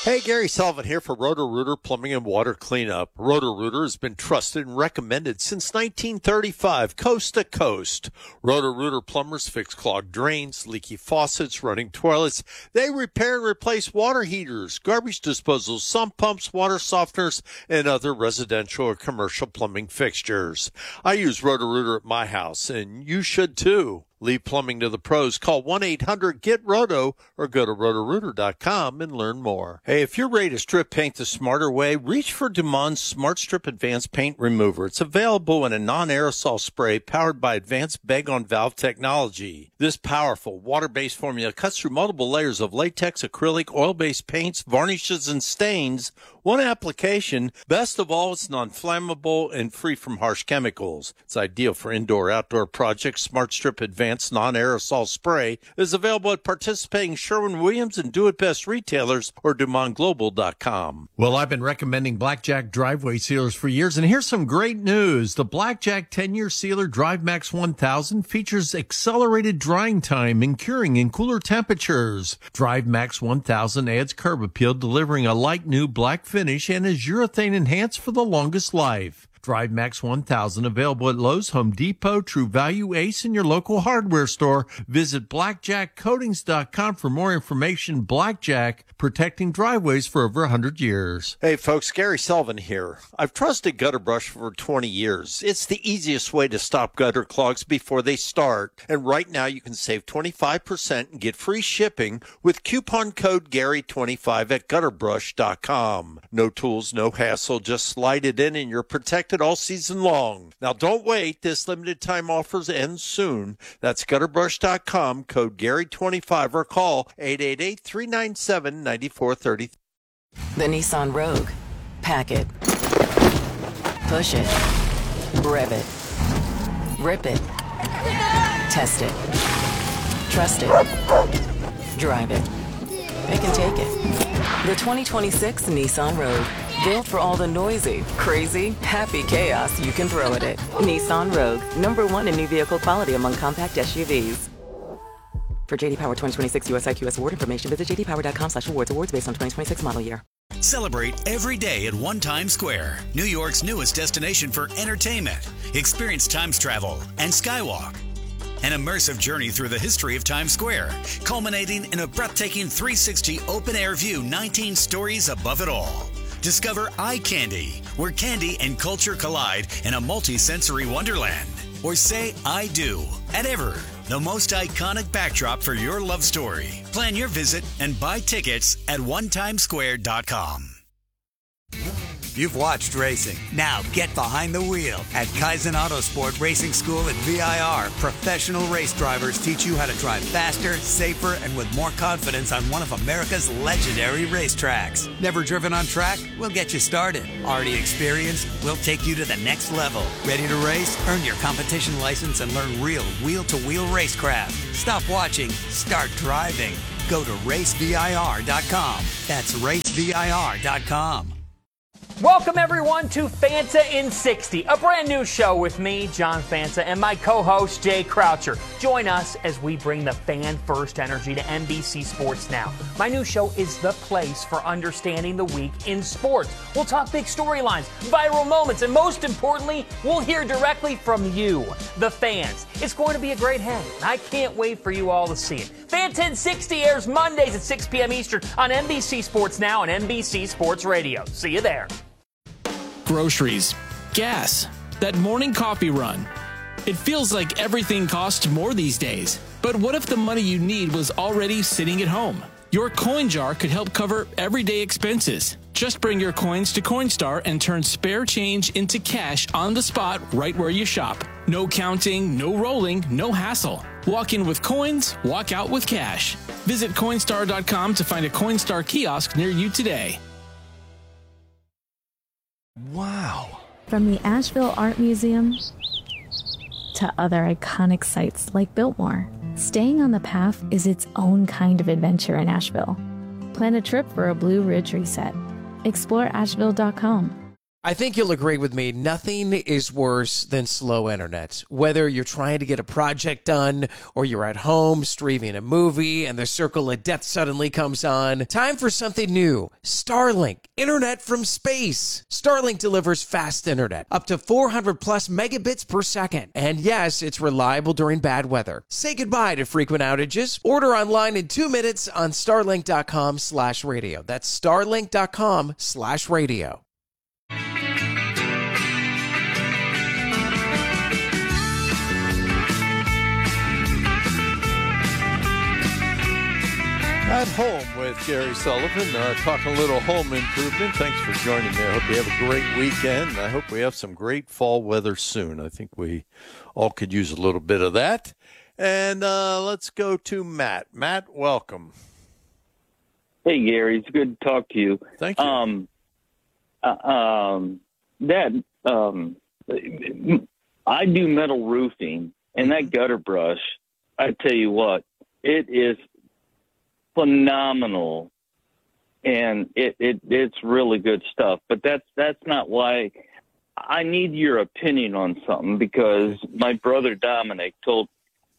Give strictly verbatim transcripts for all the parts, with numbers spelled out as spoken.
Hey, Gary Sullivan here for Roto-Rooter Plumbing and Water Cleanup. Roto-Rooter has been trusted and recommended since nineteen thirty-five, coast to coast. Roto-Rooter plumbers fix clogged drains, leaky faucets, running toilets. They repair and replace water heaters, garbage disposals, sump pumps, water softeners, and other residential or commercial plumbing fixtures. I use Roto-Rooter at my house, and you should too. Leave plumbing to the pros. Call one eight hundred get roto or go to roto rooter dot com and learn more. Hey, if you're ready to strip paint the smarter way, reach for Dumond's Smart Strip Advanced Paint Remover. It's available in a non-aerosol spray powered by advanced bag-on-valve technology. This powerful water-based formula cuts through multiple layers of latex, acrylic, oil-based paints, varnishes, and stains. One application. Best of all, it's non-flammable and free from harsh chemicals. It's ideal for indoor-outdoor projects. Smart Strip Advanced Non-Aerosol Spray is available at participating Sherwin-Williams and Do It Best retailers or Dumont Global dot com. Well, I've been recommending Blackjack driveway sealers for years, and here's some great news. The Blackjack ten-year sealer DriveMax one thousand features accelerated drying time and curing in cooler temperatures. DriveMax one thousand adds curb appeal, delivering a light new black finish, and is urethane enhanced for the longest life. DriveMax one thousand available at Lowe's, Home Depot, True Value, Ace, and your local hardware store. Visit blackjack coatings dot com for more information. Blackjack, protecting driveways for over one hundred years. Hey folks, Gary Sullivan here. I've trusted Gutter Brush for twenty years. It's the easiest way to stop gutter clogs before they start. And right now you can save twenty-five percent and get free shipping with coupon code Gary twenty-five at gutter brush dot com. No tools, no hassle, just slide it in and you're protected all season long. Now don't wait, this limited time offers end soon. That's gutter brush dot com, code Gary twenty-five, or call eight eight eight, three nine seven, nine four three zero. The Nissan Rogue. Pack it. Push it. Rev it. Rip it. Test it. Trust it. Drive it. It can take it. The twenty twenty-six Nissan Rogue. Built for all the noisy, crazy, happy chaos you can throw at it. Nissan Rogue. Number one in new vehicle quality among compact S U Vs. For J D Power twenty twenty-six U S I Q S award information, visit j d power dot com slash awards. Awards based on twenty twenty-six model year. Celebrate every day at One Times Square, New York's newest destination for entertainment. Experience Times travel and Skywalk. An immersive journey through the history of Times Square, culminating in a breathtaking three sixty open-air view, nineteen stories above it all. Discover Eye Candy, where candy and culture collide in a multi-sensory wonderland. Or say I do at Ever, the most iconic backdrop for your love story. Plan your visit and buy tickets at one times square dot com. You've watched racing. Now get behind the wheel. At Kaizen Autosport Racing School at V I R, professional race drivers teach you how to drive faster, safer, and with more confidence on one of America's legendary racetracks. Never driven on track? We'll get you started. Already experienced? We'll take you to the next level. Ready to race? Earn your competition license and learn real wheel-to-wheel racecraft. Stop watching. Start driving. Go to race V I R dot com. That's race V I R dot com. Welcome, everyone, to Fanta in sixty, a brand new show with me, John Fanta, and my co-host, Jay Croucher. Join us as we bring the fan-first energy to N B C Sports Now. My new show is the place for understanding the week in sports. We'll talk big storylines, viral moments, and most importantly, we'll hear directly from you, the fans. It's going to be a great hang. I can't wait for you all to see it. Fanta in sixty airs Mondays at six p.m. Eastern on N B C Sports Now and N B C Sports Radio. See you there. Groceries, gas, that morning coffee run. It feels like everything costs more these days. But what if the money you need was already sitting at home? Your coin jar could help cover everyday expenses. Just bring your coins to Coinstar and turn spare change into cash on the spot right where you shop. No counting, no rolling, no hassle. Walk in with coins, walk out with cash. Visit Coinstar dot com to find a Coinstar kiosk near you today. Wow. From the Asheville Art Museum to other iconic sites like Biltmore, staying on the path is its own kind of adventure in Asheville. Plan a trip for a Blue Ridge reset. Explore asheville dot com. I think you'll agree with me. Nothing is worse than slow internet. Whether you're trying to get a project done or you're at home streaming a movie and the circle of death suddenly comes on, time for something new. Starlink, internet from space. Starlink delivers fast internet, up to four hundred plus megabits per second. And yes, it's reliable during bad weather. Say goodbye to frequent outages. Order online in two minutes on starlink.com slash radio. That's starlink.com slash radio. At Home with Gary Sullivan, uh, talking a little home improvement. Thanks for joining me. I hope you have a great weekend. I hope we have some great fall weather soon. I think we all could use a little bit of that. And uh, let's go to Matt. Matt, welcome. Hey, Gary. It's good to talk to you. Thank you. Um, uh, um, that, um, I do metal roofing, and that gutter brush, I tell you what, it is phenomenal, and it, it it's really good stuff. But that's that's not why I need your opinion on something, because my brother Dominic told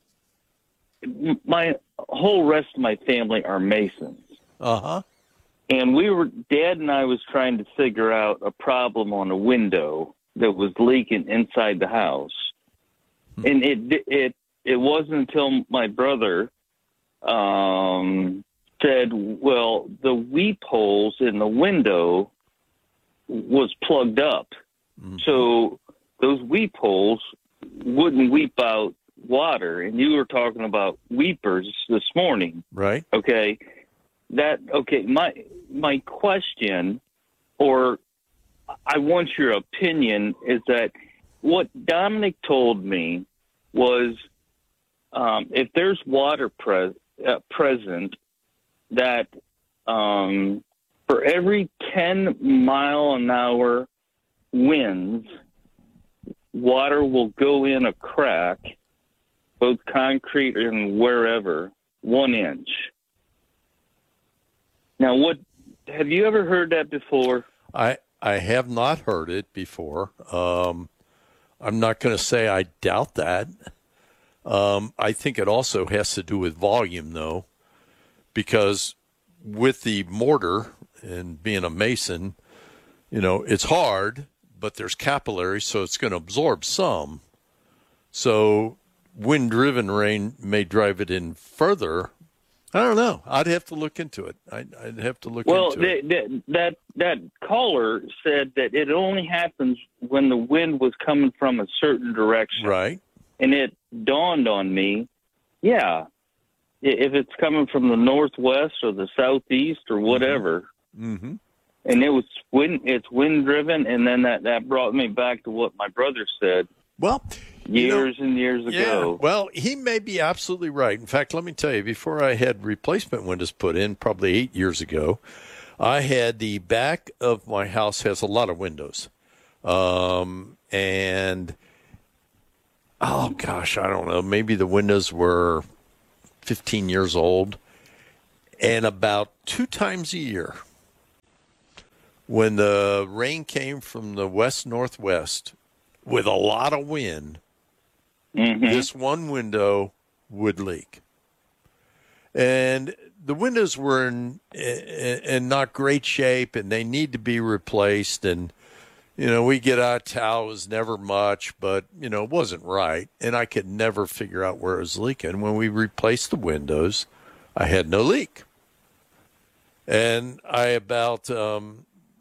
my whole rest of my family are Masons. Uh-huh. And we were Dad and I was trying to figure out a problem on a window that was leaking inside the house. Hmm. And it it it wasn't until my brother um said, well, the weep holes in the window was plugged up. Mm-hmm. So those weep holes wouldn't weep out water. And you were talking about weepers this morning. Right. Okay. That, okay. My, my question, or I want your opinion, is that what Dominic told me was, um, if there's water pre- uh, present, that um, for every ten mile an hour winds, water will go in a crack, both concrete and wherever, one inch. Now, what have you ever heard that before? I I have not heard it before. Um, I'm not going to say I doubt that. Um, I think it also has to do with volume, though. Because with the mortar and being a mason, you know, it's hard, but there's capillaries, so it's going to absorb some. So wind-driven rain may drive it in further. I don't know. I'd have to look into it. I'd, I'd have to look well, into the, it. Well, that that caller said that it only happens when the wind was coming from a certain direction. Right. And it dawned on me, yeah, if it's coming from the northwest or the southeast or whatever, mm-hmm. and it was wind, it's wind driven, and then that, that brought me back to what my brother said. Well, years you know, and years yeah, ago. Well, he may be absolutely right. In fact, let me tell you, before I had replacement windows put in, probably eight years ago, I had the back of my house has a lot of windows, um, and oh gosh, I don't know, maybe the windows were fifteen years old, and about two times a year when the rain came from the west northwest with a lot of wind, mm-hmm. this one window would leak. And the windows were in, in, in not great shape, and they need to be replaced. And, you know, we get out towel, it was never much, but, you know, it wasn't right. And I could never figure out where it was leaking. When we replaced the windows, I had no leak. And I about, um,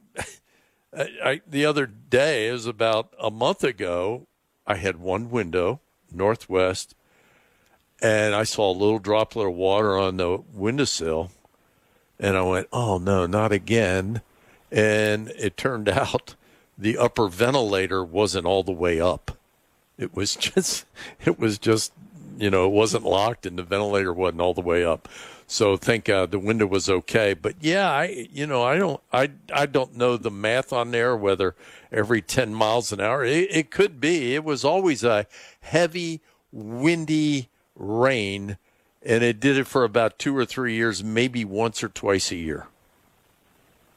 I, I, the other day, it was about a month ago, I had one window, northwest, and I saw a little droplet of water on the windowsill. And I went, oh, no, not again. And it turned out the upper ventilator wasn't all the way up. It was just, it was just, you know, it wasn't locked and the ventilator wasn't all the way up. So thank God the window was okay. But yeah, I, you know, I don't, I, I don't know the math on there, whether every ten miles an hour, it, it could be. It was always a heavy, windy rain, and it did it for about two or three years, maybe once or twice a year. Yeah.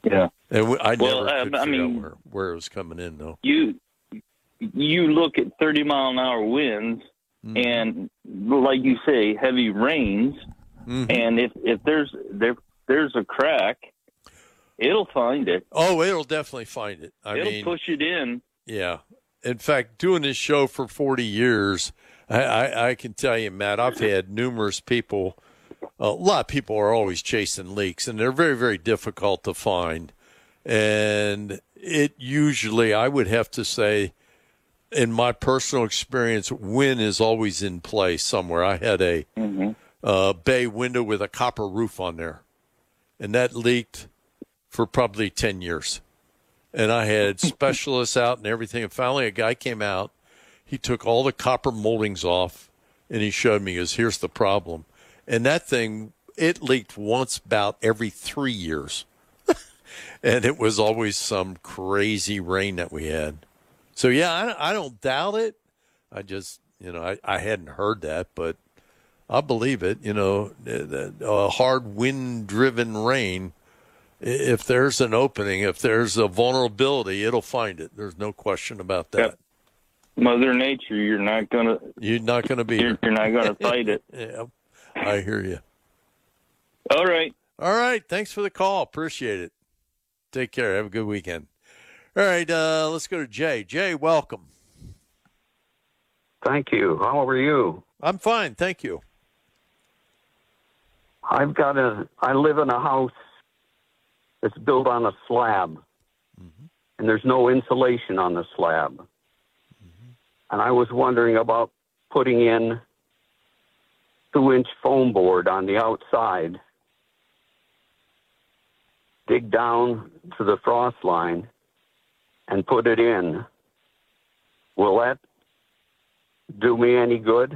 And we, I Well, never uh, could I figure mean- out where, where it was coming in, though. You you look at thirty mile an hour winds, Mm-hmm. and like you say, heavy rains, Mm-hmm. and if if there's there there's a crack, it'll find it. Oh, it'll definitely find it. I it'll mean, push it in. yeah. In fact, doing this show for forty years, I, I, I can tell you, Matt, I've had numerous people. A lot of people are always chasing leaks, and they're very, very difficult to find. And it usually, I would have to say, in my personal experience, wind is always in play somewhere. I had a Mm-hmm. uh, bay window with a copper roof on there, and that leaked for probably ten years. And I had specialists out and everything. And finally, a guy came out. He took all the copper moldings off, and he showed me, he goes, here's the problem. And that thing, it leaked once about every three years. And it was always some crazy rain that we had. So, yeah, I, I don't doubt it. I just, you know, I, I hadn't heard that, but I believe it. You know, a hard wind-driven rain, if there's an opening, if there's a vulnerability, it'll find it. There's no question about that. Yep. Mother Nature, you're not gonna. You're not gonna be. You're, you're not gonna fight it. Yeah, I hear you. All right. All right. Thanks for the call. Appreciate it. Take care. Have a good weekend. All right. Uh, let's go to Jay. Jay, welcome. Thank you. How are you? I'm fine. Thank you. I've got a. I live in a house that's built on a slab, mm-hmm. and there's no insulation on the slab. Mm-hmm. And I was wondering about putting in two-inch foam board on the outside, dig down to the frost line, and put it in. Will that do me any good?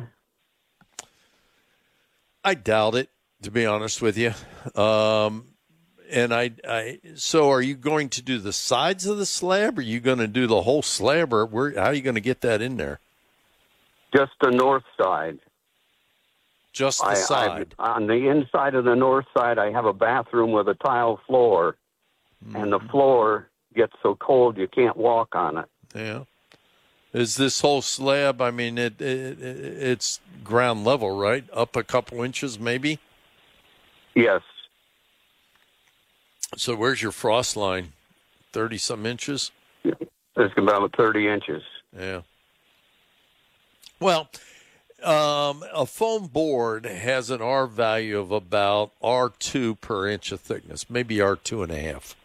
I doubt it, to be honest with you. Um, and I, I, so are you going to do the sides of the slab? Or are you going to do the whole slab? Or where, how are you going to get that in there? Just the north side. Just the I, side. I, on the inside of the north side, I have a bathroom with a tile floor, mm-hmm. and the floor gets so cold you can't walk on it. Yeah. Is this whole slab, I mean, it, it it's ground level, right? Up a couple inches maybe? Yes. So where's your frost line? thirty-some inches? It's about thirty inches. Yeah. Well, um, a foam board has an R value of about R two per inch of thickness, maybe R two and a half.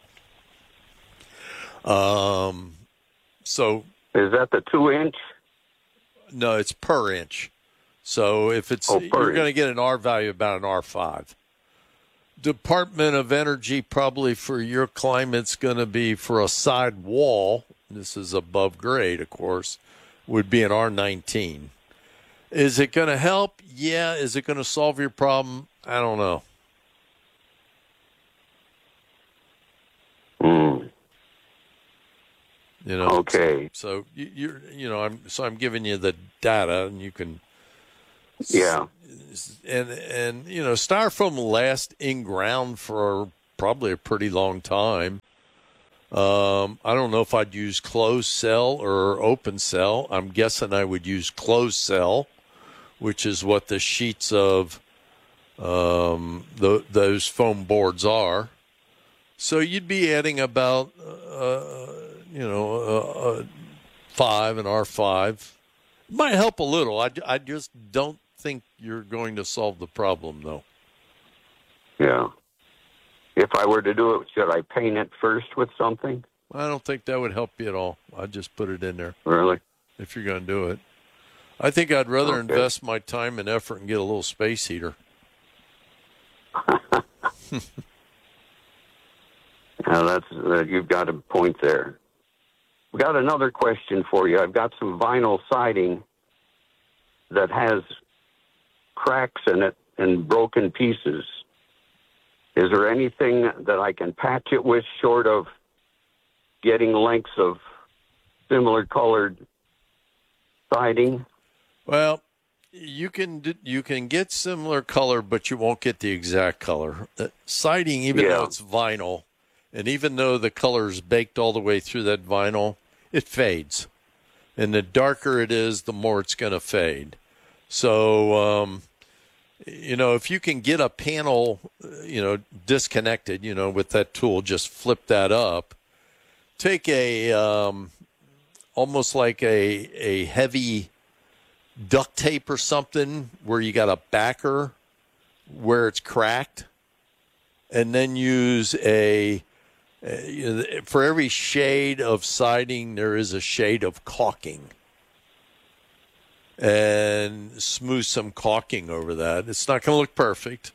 Um, so... Is that the two inch? No, it's per inch. So if it's, oh, you're going to get an R value about an R five. Department of Energy probably for your climate's going to be for a side wall. This is above grade, of course, would be an R nineteen. Is it going to help? Yeah. Is it going to solve your problem? I don't know. Mm. You know. Okay. So, so you, you're, you know, I'm so I'm giving you the data, and you can. Yeah. And and you know, styrofoam will last in ground for probably a pretty long time. Um, I don't know if I'd use closed cell or open cell. I'm guessing I would use closed cell, which is what the sheets of um, the, those foam boards are. So you'd be adding about, uh, you know, uh, uh, five and R five. It might help a little. I, I just don't think you're going to solve the problem, though. Yeah. If I were to do it, should I paint it first with something? I don't think that would help you at all. I'd just put it in there. Really? If you're going to do it. I think I'd rather okay. invest my time and effort and get a little space heater. Now that's uh, you've got a point there. We got another question for you. I've got some vinyl siding that has cracks in it and broken pieces. Is there anything that I can patch it with short of getting lengths of similar colored siding? Well, you can you can get similar color, but you won't get the exact color. Uh, siding, even yeah. though it's vinyl, And even though the color is baked all the way through that vinyl, it fades. And the darker it is, the more it's going to fade. So, um, you know, if you can get a panel, you know, disconnected, you know, with that tool, just flip that up. Take a, um, almost like a, a heavy duct tape or something where you got a backer where it's cracked. And then use a, a you know, for every shade of siding, there is a shade of caulking. And smooth some caulking over that. It's not going to look perfect.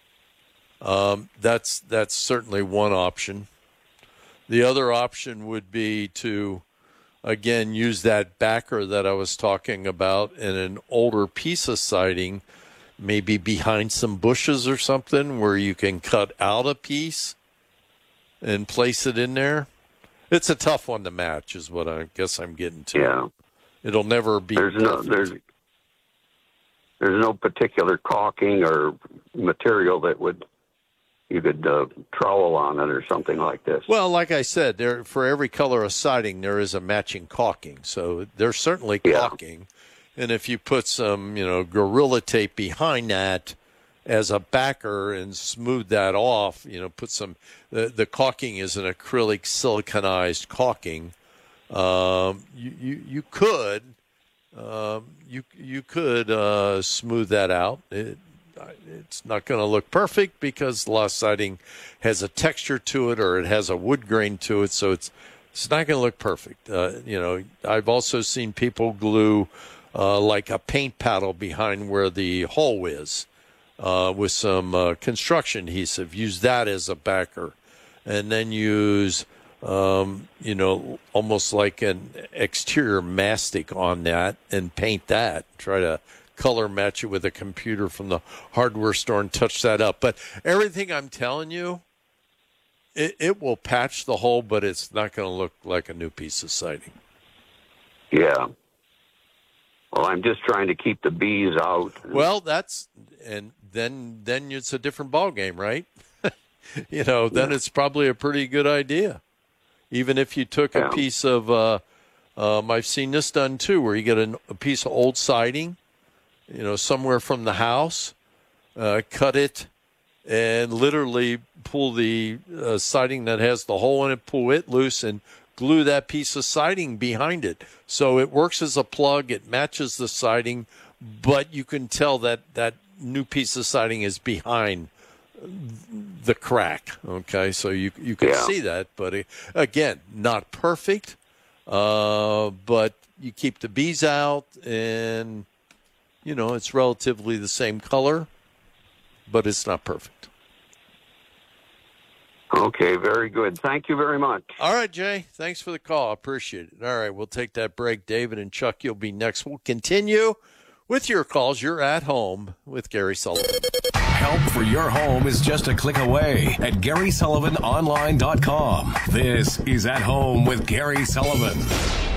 Um, that's that's certainly one option. The other option would be to, again, use that backer that I was talking about in an older piece of siding, maybe behind some bushes or something where you can cut out a piece and place it in there. It's a tough one to match is what I guess I'm getting to. Yeah. It'll never be There's perfect. no there's there's no particular caulking or material that would you could uh, trowel on it or something like this. Well, like I said, there for every color of siding there is a matching caulking. So there's certainly caulking. Yeah. And if you put some, you know, Gorilla Tape behind that as a backer and smooth that off, you know, put some the, the caulking is an acrylic siliconized caulking. Um, you, you, you could, um, you, you could, uh, smooth that out. It, it's not going to look perfect because a lot of siding has a texture to it or it has a wood grain to it. So it's, it's not going to look perfect. Uh, you know, I've also seen people glue, uh, like a paint paddle behind where the hole is, uh, with some, uh, construction adhesive. Use that as a backer and then use, Um, you know, almost like an exterior mastic on that and paint that. Try to color match it with a computer from the hardware store and touch that up. But everything I'm telling you, it, it will patch the hole, but it's not going to look like a new piece of siding. Yeah. Well, I'm just trying to keep the bees out. Well, that's, and then, then it's a different ballgame, right? You know, then yeah. It's probably a pretty good idea. Even if you took a piece of, uh, um, I've seen this done too, where you get a, a piece of old siding, you know, somewhere from the house, uh, cut it, and literally pull the uh, siding that has the hole in it, pull it loose, and glue that piece of siding behind it. So it works as a plug, it matches the siding, but you can tell that that new piece of siding is behind the crack. Okay, so you you can yeah. see that, but it, again, not perfect, uh, but you keep the bees out, and you know it's relatively the same color, but it's not perfect. Okay, very good. Thank you very much. All right, Jay. Thanks for the call. I appreciate it. All right, we'll take that break. David and Chuck, you'll be next. We'll continue with your calls. You're at home with Gary Sullivan. Help for your home is just a click away at Gary Sullivan Online dot com. This is At Home with Gary Sullivan.